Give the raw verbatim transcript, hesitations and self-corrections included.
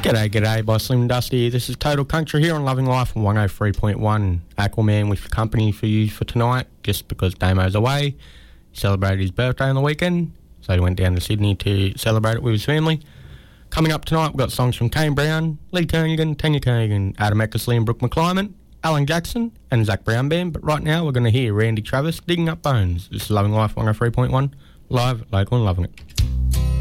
G'day, g'day, by Slim Dusty. This is Total Country here on Loving Life on one oh three point one. Aquaman with company for you for tonight, just because Damo's away. He celebrated his birthday on the weekend, so he went down to Sydney to celebrate it with his family. Coming up tonight, we've got songs from Kane Brown, Lee Kernaghan, Tanya Kernaghan, Adam Eckersley and Brooke McClyman, Alan Jackson and Zach Brown Band. But right now, we're going to hear Randy Travis, Digging Up Bones. This is Loving Life one oh three point one, live, local and loving it.